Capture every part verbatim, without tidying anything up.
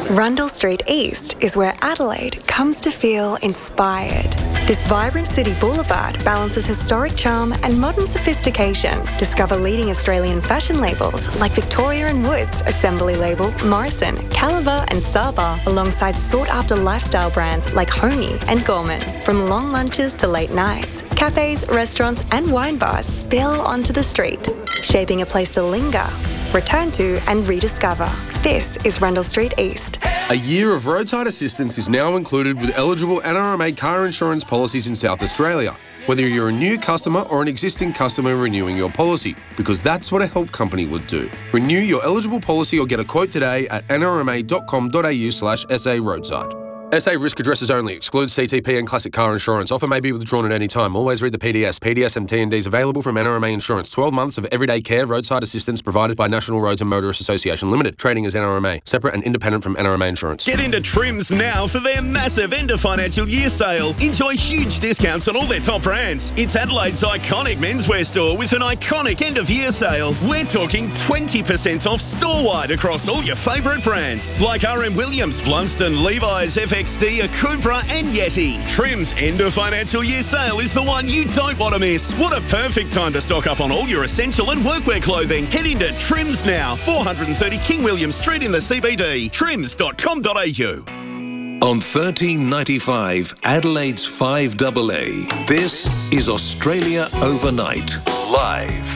Rundle Street East is where Adelaide comes to feel inspired. This vibrant city boulevard balances historic charm and modern sophistication. Discover leading Australian fashion labels like Victoria and Woods, Assembly Label, Morrison, Caliber and Saba, alongside sought-after lifestyle brands like Homey and Gorman. From long lunches to late nights, cafes, restaurants and wine bars spill onto the street, shaping a place to linger, return to and rediscover. This is Rundle Street East. A year of roadside assistance is now included with eligible N R M A car insurance policies in South Australia, whether you're a new customer or an existing customer renewing your policy, because that's what a help company would do. Renew your eligible policy or get a quote today at n r m a dot com dot a u slash s a roadside. S A risk addresses only. Excludes C T P and classic car insurance. Offer may be withdrawn at any time. Always read the P D S. P D S and T N Ds available from N R M A Insurance. twelve months of everyday care roadside assistance provided by National Roads and Motorists Association Limited. Trading as N R M A. Separate and independent from N R M A Insurance. Get into Trims now for their massive end of financial year sale. Enjoy huge discounts on all their top brands. It's Adelaide's iconic menswear store with an iconic end of year sale. We're talking twenty percent off store-wide across all your favourite brands like R M Williams, Blunston, Levi's, F X D, Akubra and Yeti. Trim's end of financial year sale is the one you don't want to miss. What a perfect time to stock up on all your essential and workwear clothing. Head into Trims now, four thirty King William Street in the C B D. trims dot com dot a u. On thirteen ninety-five, Adelaide's five A A. This is Australia Overnight, live.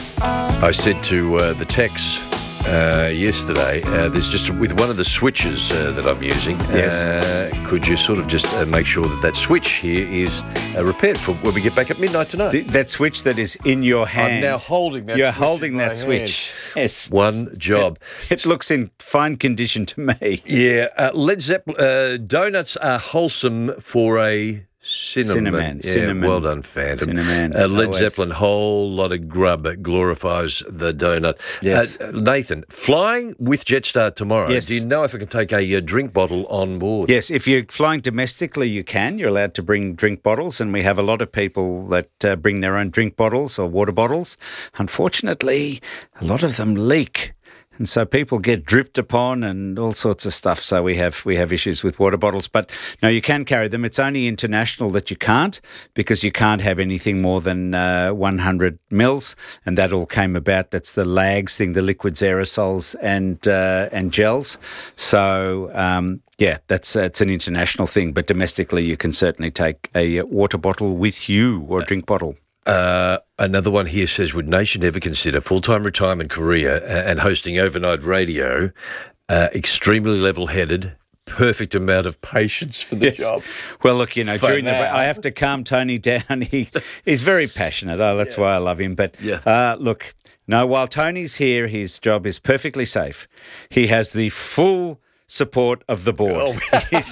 I said to uh, the techs uh, yesterday, uh, there's just with one of the switches uh, that I'm using, yes. uh, could you sort of just uh, make sure that that switch here is uh, repaired for when we get back at midnight tonight? The, that switch that is in your hand. I'm now holding that You're switch holding in that my switch. hand. Yes. One job. It, it looks in fine condition to me. Yeah. Uh, Led Zeppelin, uh, donuts are wholesome for a cinnamon. Cinnamon. Yeah, Cinnamon. Well done, Phantom. Cinnamon. Uh, Led Always. Zeppelin, whole lot of grub that glorifies the donut. Yes. Uh, Nathan, flying with Jetstar tomorrow. Yes. Do you know if I can take a, uh drink bottle on board? Yes, if you're flying domestically, you can. You're allowed to bring drink bottles, and we have a lot of people that uh, bring their own drink bottles or water bottles. Unfortunately, a lot of them leak. And so people get dripped upon and all sorts of stuff. So we have we have issues with water bottles. But no, you can carry them. It's only international that you can't, because you can't have anything more than uh, one hundred mils. And that all came about. That's the lags thing, the liquids, aerosols and uh, and gels. So, um, yeah, that's it's an international thing. But domestically, you can certainly take a water bottle with you or a drink bottle. Uh, another one here says, would Nation ever consider full-time retirement career and hosting overnight radio? Uh, extremely level-headed, perfect amount of patience for the Yes. job. Well, look, you know, For during the now. I have to calm Tony down. He he's very passionate. Oh, that's Yeah. why I love him. But Yeah. uh, look, no, while Tony's here, his job is perfectly safe. He has the full support of the board. Yes.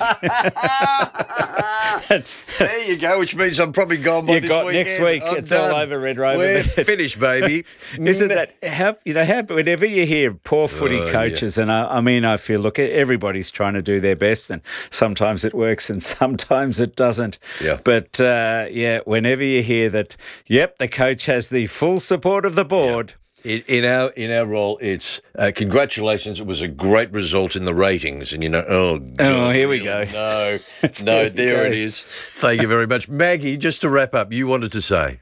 There you go, which means I'm probably gone by You this got weekend. next week. I'm It's done. all over, Red Rover. We're finished, baby. Isn't that how you know how whenever you hear poor footy Oh, yeah. coaches, and I, I mean I feel look, everybody's trying to do their best, and sometimes it works and sometimes it doesn't. Yeah. But uh, yeah, whenever you hear that, yep, the coach has the full support of the board. In, in our in our role, it's uh, congratulations. It was a great result in the ratings, and you know, oh, God, Oh, here we really? go. No, no, There we there go. it is. Thank you very much, Maggie. Just to wrap up, you wanted to say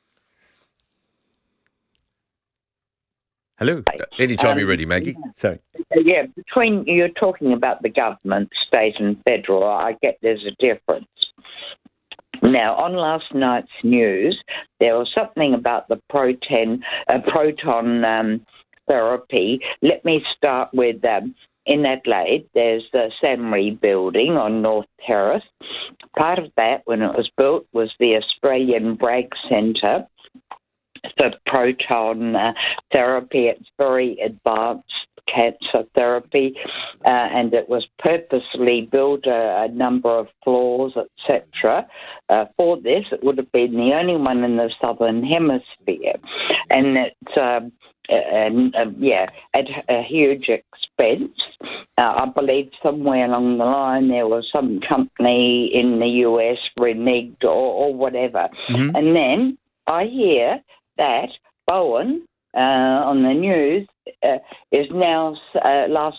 Hello. anytime Um, you're ready, Maggie. Sorry. Yeah, between you're talking about the government, state and federal, I get there's a difference. Now, on last night's news, there was something about the proton, uh, proton um, therapy. Let me start with um, in Adelaide, there's the SAMRI building on North Terrace. Part of that, when it was built, was the Australian Bragg Centre for proton uh, therapy. It's very advanced cancer therapy, uh, and it was purposely built a, a number of floors, et cetera. Uh, for this, it would have been the only one in the southern hemisphere, and it's um, and uh, yeah, at a huge expense. Uh, I believe somewhere along the line there was some company in the U S reneged or, or whatever, Mm-hmm. and then I hear that Bowen uh, on the news uh, is now uh, last